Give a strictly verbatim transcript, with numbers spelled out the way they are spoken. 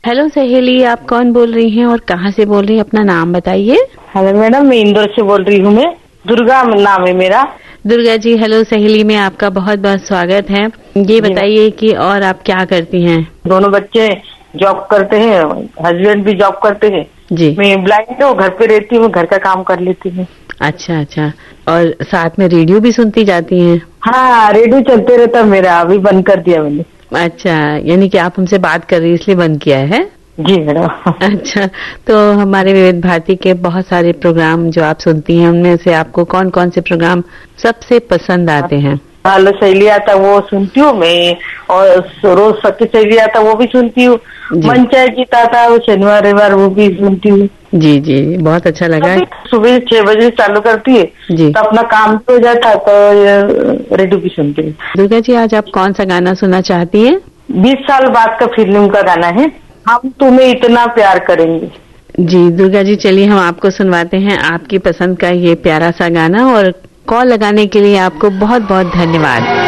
Hello सहेली, आप कौन बोल रही हैं और कहाँ से बोल रही हैं? अपना नाम बताइए। हेलो मैडम, मैं इंदौर से बोल रही हूँ। मैं दुर्गा नाम है मेरा। दुर्गा जी, हेलो सहेली में आपका बहुत बहुत स्वागत है। ये बताइए कि और आप क्या करती हैं? दोनों बच्चे जॉब करते हैं, हस्बैंड भी जॉब करते हैं जी। मैं ब्लाइंड हूँ, घर पे रहती हूँ, घर का काम कर लेती हूँ। अच्छा अच्छा, और साथ में रेडियो भी सुनती जाती हैं? हाँ, रेडियो चलते रहता मेरा, अभी बंद कर दिया मैंने। अच्छा, यानी कि आप हमसे बात कर रही इसलिए बंद किया है? जी मैडम। अच्छा, तो हमारे विविध भारती के बहुत सारे प्रोग्राम जो आप सुनती हैं, उनमें से आपको कौन कौन से प्रोग्राम सबसे पसंद आते हैं? हेलो सहेली आता वो सुनती हूँ मैं, और रोज सखी सहेली आता वो भी सुनती हूँ। मन चाहे गीत आता वो शनिवार रविवार वो भी सुनती हूँ। जी जी, बहुत अच्छा लगा। सुबह छह बजे चालू करती है जी, तो अपना काम हो जाता तो रेडियो भी सुनती हूँ। दुर्गा जी, आज आप कौन सा गाना सुनना चाहती है? बीस साल बाद का फिल्म का गाना है, हम तुम्हें इतना प्यार करेंगे। जी दुर्गा जी, चलिए हम आपको सुनवाते हैं आपकी पसंद का ये प्यारा सा गाना, और कॉल लगाने के लिए आपको बहुत बहुत धन्यवाद।